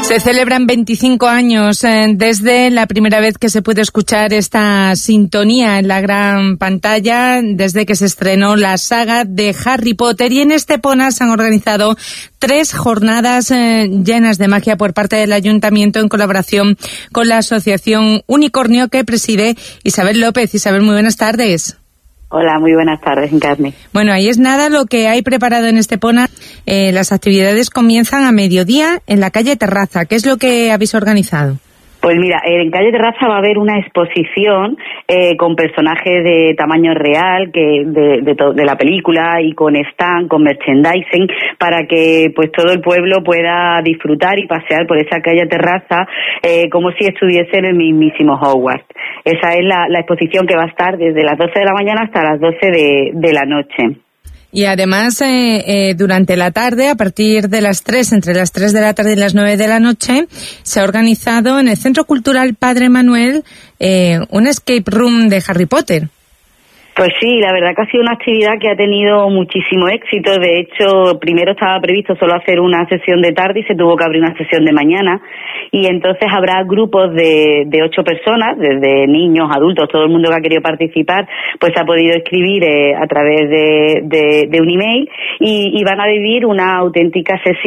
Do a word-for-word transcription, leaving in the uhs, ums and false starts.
Se celebran veinticinco años eh, desde la primera vez que se puede escuchar esta sintonía en la gran pantalla, desde que se estrenó la saga de Harry Potter, y en Estepona se han organizado tres jornadas eh, llenas de magia por parte del Ayuntamiento en colaboración con la Asociación Unicornio que preside Isabel López. Isabel, muy buenas tardes. Hola, muy buenas tardes, Encarni. Bueno, ahí es nada lo que hay preparado en Estepona. Eh, las actividades comienzan a mediodía en la calle Terraza. ¿Qué es lo que habéis organizado? Pues mira, en calle Terraza va a haber una exposición eh, con personajes de tamaño real que de, de, to, de la película y con stand, con merchandising, para que pues todo el pueblo pueda disfrutar y pasear por esa calle Terraza eh, como si estuviese en el mismísimo Hogwarts. Esa es la, la exposición que va a estar desde las doce de la mañana hasta las doce de, de la noche. Y además, eh, eh, durante la tarde, a partir de las tres, entre las tres de la tarde y las nueve de la noche, se ha organizado en el Centro Cultural Padre Manuel eh, un escape room de Harry Potter. Pues sí, la verdad que ha sido una actividad que ha tenido muchísimo éxito. De hecho, primero estaba previsto solo hacer una sesión de tarde y se tuvo que abrir una sesión de mañana. Y entonces habrá grupos de, de ocho personas, desde niños, adultos, todo el mundo que ha querido participar, pues ha podido escribir eh, a través de, de, de un email y, y van a vivir una auténtica sesión